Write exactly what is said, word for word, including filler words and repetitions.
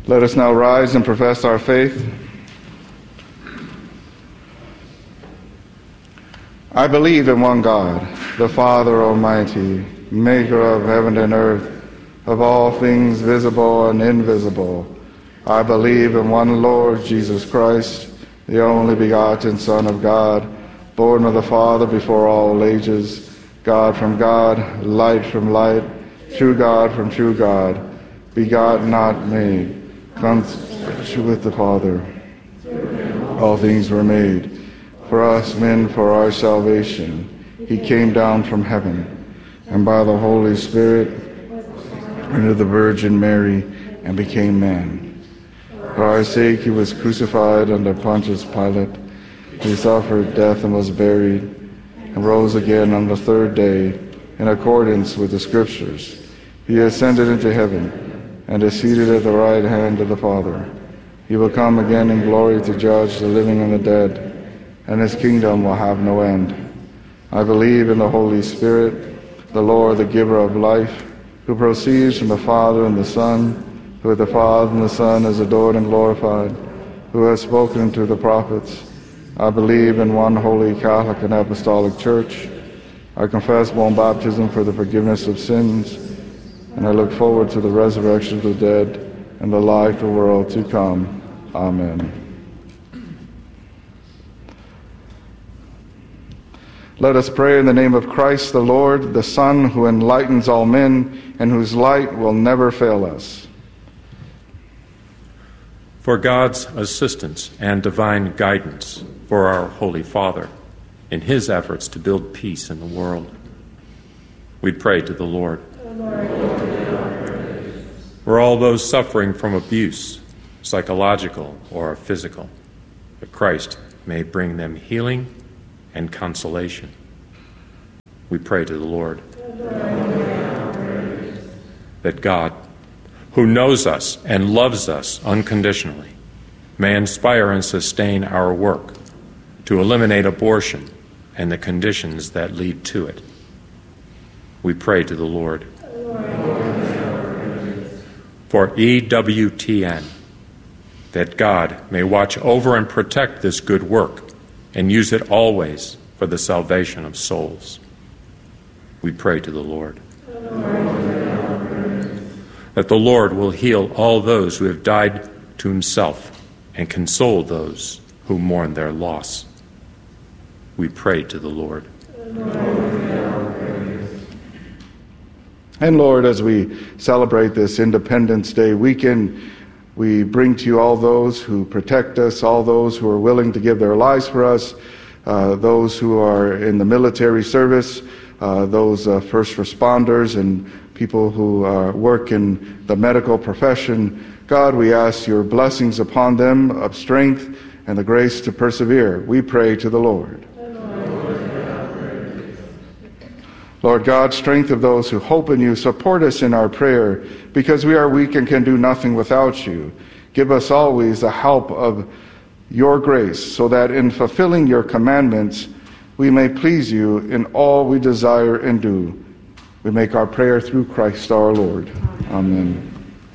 Let us now rise and profess our faith. I believe in one God, the Father Almighty, maker of heaven and earth, of all things visible and invisible. I believe in one Lord Jesus Christ, the only begotten Son of God, born of the Father before all ages, God from God, light from light, true God from true God, begotten, not made, consubstantial with the Father. All things were made. For us men, for our salvation, he came down from heaven, and by the Holy Spirit into the Virgin Mary, and became man. For our sake he was crucified under Pontius Pilate. He suffered death and was buried, and rose again on the third day, in accordance with the Scriptures. He ascended into heaven, and is seated at the right hand of the Father. He will come again in glory to judge the living and the dead, and his kingdom will have no end. I believe in the Holy Spirit, the Lord, the giver of life, who proceeds from the Father and the Son, who with the Father and the Son is adored and glorified, who has spoken to the prophets. I believe in one holy Catholic and Apostolic Church. I confess one baptism for the forgiveness of sins, and I look forward to the resurrection of the dead and the life of the world to come. Amen. Let us pray in the name of Christ the Lord, the Son, who enlightens all men, and whose light will never fail us. For God's assistance and divine guidance for our Holy Father in his efforts to build peace in the world, we pray to the Lord. For all those suffering from abuse, psychological or physical, that Christ may bring them healing and consolation, we pray to the Lord. That God, who knows us and loves us unconditionally, may inspire and sustain our work to eliminate abortion and the conditions that lead to it. We pray to the Lord. For E W T N, that God may watch over and protect this good work and use it always for the salvation of souls. We pray to the Lord. That the Lord will heal all those who have died to himself and console those who mourn their loss. We pray to the Lord. And Lord, as we celebrate this Independence Day weekend, we bring to you all those who protect us, all those who are willing to give their lives for us, uh, those who are in the military service, uh, those uh, first responders and people who uh, work in the medical profession. God, we ask your blessings upon them of strength and the grace to persevere. We pray to the Lord. Lord God, strength of those who hope in you, support us in our prayer, because we are weak and can do nothing without you. Give us always the help of your grace, so that in fulfilling your commandments, we may please you in all we desire and do. We make our prayer through Christ our Lord. Amen.